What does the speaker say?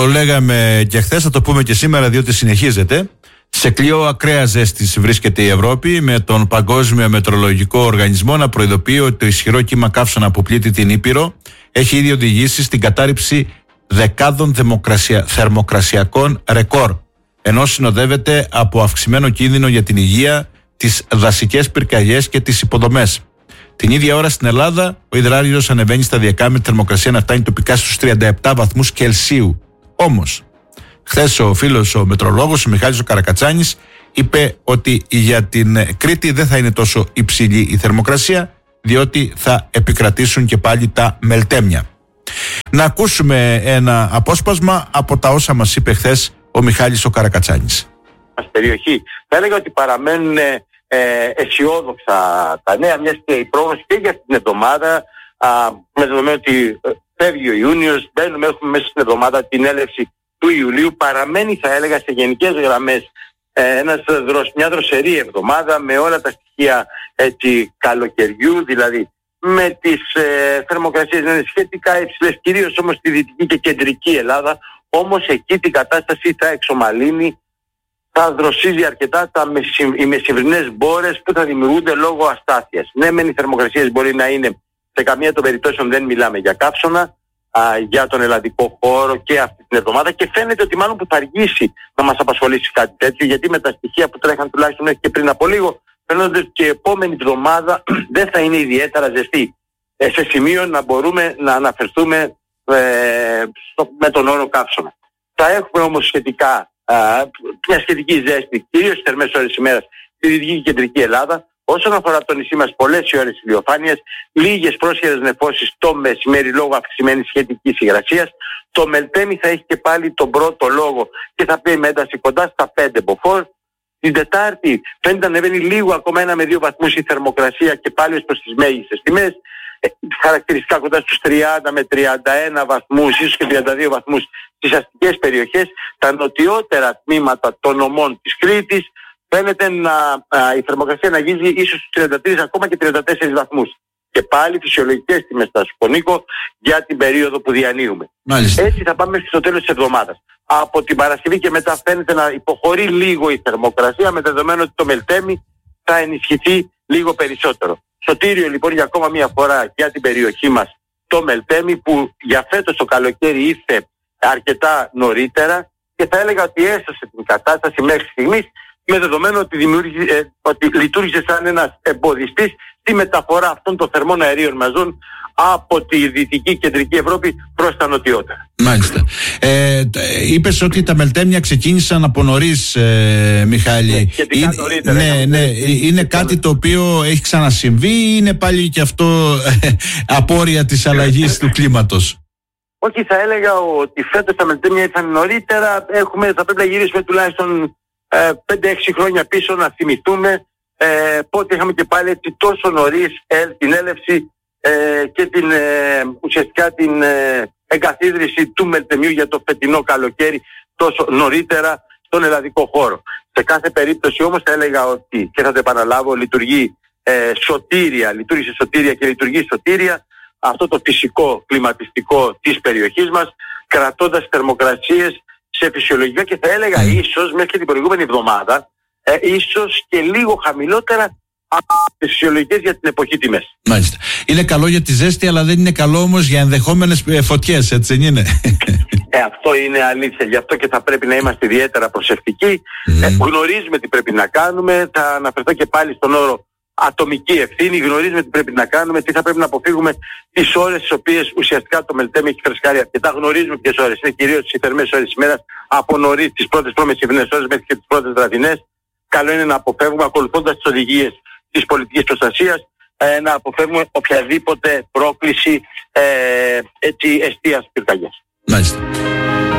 λέγαμε και χθες, θα το πούμε και σήμερα, διότι συνεχίζεται. Σε κλειό ακραία ζέστης βρίσκεται η Ευρώπη, με τον Παγκόσμιο Μετεωρολογικό Οργανισμό να προειδοποιεί ότι το ισχυρό κύμα καύσωνα που πλήττει την Ήπειρο έχει ήδη οδηγήσει στην κατάρριψη δεκάδων θερμοκρασιακών ρεκόρ, ενώ συνοδεύεται από αυξημένο κίνδυνο για την υγεία, τις δασικές πυρκαγιές και τις υποδομές. Την ίδια ώρα στην Ελλάδα, ο υδράριος ανεβαίνει σταδιακά, με τη θερμοκρασία να φτάνει τοπικά στους 37 βαθμούς Κελσίου. Όμως, χθες ο φίλος, ο μετρολόγος, ο Μιχάλης ο Καρακατσάνης, είπε ότι για την Κρήτη δεν θα είναι τόσο υψηλή η θερμοκρασία, διότι θα επικρατήσουν και πάλι τα μελτέμια. Να ακούσουμε ένα απόσπασμα από τα όσα μας είπε χθες ο Μιχάλης ο Καρακατσάνης. Περιοχή. Θα έλεγα ότι παραμένουν αισιόδοξα τα νέα, μιας και η πρόγνωση και για την εβδομάδα, με δεδομένο ότι φεύγει ο Ιούνιος, έχουμε μέσα στην εβδομάδα την έλευση του Ιουλίου, παραμένει, θα έλεγα, σε γενικές γραμμές μια δροσερή εβδομάδα, με όλα τα στοιχεία καλοκαιριού, δηλαδή με τις θερμοκρασίες να είναι σχετικά υψηλές, κυρίως όμως στη δυτική και κεντρική Ελλάδα. Όμως εκεί την κατάσταση θα εξομαλύνει, θα δροσίζει αρκετά οι μεσημβρινές μπόρες που θα δημιουργούνται λόγω αστάθειας. Ναι, μεν οι θερμοκρασίες μπορεί να είναι, σε καμία των περιπτώσεων δεν μιλάμε για καύσωνα, για τον ελλαδικό χώρο και αυτή την εβδομάδα, και φαίνεται ότι μάλλον που θα αργήσει να μας απασχολήσει κάτι τέτοιο, γιατί με τα στοιχεία που τρέχαν τουλάχιστον μέχρι και πριν από λίγο, φαίνονται ότι και η επόμενη εβδομάδα δεν θα είναι ιδιαίτερα ζεστή, σε σημείο να μπορούμε να αναφερθούμε με τον όρο καύσωνα. Θα έχουμε όμως σχετικά μια σχετική ζέστη, κυρίως στις θερμές ώρες ημέρας, στη δυτική και κεντρική Ελλάδα. Όσον αφορά το νησί μας, πολλές οι ώρες ηλιοφάνειας, λίγες πρόσχερες νεφώσεις το μεσημέρι λόγω αυξημένης σχετικής υγρασίας. Το μελτέμι θα έχει και πάλι τον πρώτο λόγο και θα πει με ένταση κοντά στα 5 μποφόρ. Την Τετάρτη φαίνεται να ανεβαίνει λίγο, ακόμα 1 με 2 βαθμούς η θερμοκρασία, και πάλι ως προς τις μέγιστες τιμές. Χαρακτηριστικά κοντά στους 30 με 31 βαθμούς, ίσως και 32 βαθμούς στις αστικές περιοχές. Τα νοτιότερα τμήματα των νομών της Κρήτης φαίνεται η θερμοκρασία να γύζει ίσως στους 33 ακόμα και 34 βαθμούς. Και πάλι φυσιολογικές τιμές, θα σου πω, Νίκο, για την περίοδο που διανύουμε. Μάλιστα. Έτσι θα πάμε στο τέλος της εβδομάδας. Από την Παρασκευή και μετά φαίνεται να υποχωρεί λίγο η θερμοκρασία, με δεδομένο ότι το μελτέμι θα ενισχυθεί λίγο περισσότερο. Σωτήριο λοιπόν για ακόμα μια φορά για την περιοχή μας το μελτέμι, που για φέτος το καλοκαίρι ήρθε αρκετά νωρίτερα και θα έλεγα ότι έσωσε την κατάσταση μέχρι στιγμής, με δεδομένο ότι λειτουργήσε σαν ένας εμποδιστής στη μεταφορά αυτών των θερμών αερίων μαζών από τη δυτική κεντρική Ευρώπη προς τα νοτιότερα. Μάλιστα. Είπες ότι τα μελτέμια ξεκίνησαν από νωρίς, Μιχάλη. Είναι κάτι το οποίο έχει ξανασυμβεί ή είναι πάλι και αυτό απόρρια της αλλαγής του κλίματος? Όχι, θα έλεγα ότι φέτος τα μελτέμια ήρθαν νωρίτερα. Θα πρέπει να γυρίσουμε τουλάχιστον 5-6 χρόνια πίσω, να θυμηθούμε πότε είχαμε και πάλι έτσι τόσο νωρίς την έλευση και ουσιαστικά την εγκαθίδρυση του μελτεμιού για το φετινό καλοκαίρι τόσο νωρίτερα στον ελλαδικό χώρο. Σε κάθε περίπτωση όμως θα έλεγα ότι, και θα το επαναλάβω, λειτουργήσε σωτήρια και λειτουργεί σωτήρια αυτό το φυσικό κλιματιστικό της περιοχής μας, κρατώντας θερμοκρασίες σε φυσιολογικά, και θα έλεγα ίσως μέχρι και την προηγούμενη εβδομάδα ίσως και λίγο χαμηλότερα από τις φυσιολογικές για την εποχή τιμές. Μάλιστα. Είναι καλό για τη ζέστη, αλλά δεν είναι καλό όμως για ενδεχόμενες φωτιές, έτσι δεν είναι? Αυτό είναι αλήθεια. Γι' αυτό και θα πρέπει να είμαστε ιδιαίτερα προσεκτικοί. Γνωρίζουμε τι πρέπει να κάνουμε. Θα αναφερθώ και πάλι στον όρο ατομική ευθύνη. Γνωρίζουμε τι πρέπει να κάνουμε, τι θα πρέπει να αποφύγουμε τις ώρες τις οποίες ουσιαστικά το μελτέμι έχει φρεσκάρει αρκετά. Γνωρίζουμε ποιες ώρες είναι, κυρίως τις θερμές ώρες της ημέρας, από νωρίς τις πρώτες προμεσημβρινές ώρες μέχρι και τις πρώτες βραδινές. Καλό είναι να αποφεύγουμε, ακολουθώντας τις οδηγίες της πολιτικής προστασίας, να αποφεύγουμε οποιαδήποτε πρόκληση εστίας πυρκαγιάς. Μάλιστα.